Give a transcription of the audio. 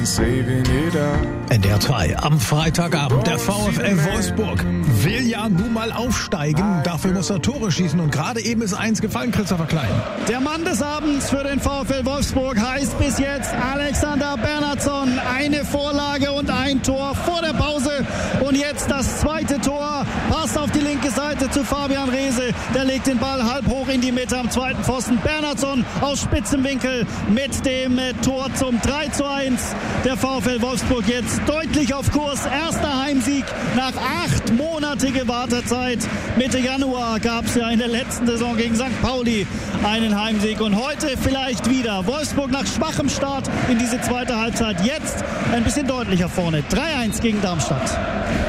NDR 2 am Freitagabend. Der VfL Wolfsburg will ja nun mal aufsteigen. Dafür muss er Tore schießen. Und gerade eben ist eins gefallen, Christopher Klein. Der Mann des Abends für den VfL Wolfsburg heißt bis jetzt Alexander Bernhardsson. Eine Vorlage und ein Tor vor der Pause. Und jetzt das zweite Tor. Pass auf die linke Seite zu Fabian Reese. Der legt den Ball halb hoch in die Mitte am zweiten Pfosten. Bernhardsson aus spitzem Winkel mit dem Tor zum 3:1. Der VfL Wolfsburg jetzt deutlich auf Kurs. Erster Heimsieg nach 8-monatige Wartezeit. Mitte Januar gab es ja in der letzten Saison gegen St. Pauli einen Heimsieg. Und heute vielleicht wieder. Wolfsburg nach schwachem Start in diese zweite Halbzeit. Jetzt ein bisschen deutlicher vorne. 3:1 gegen Darmstadt.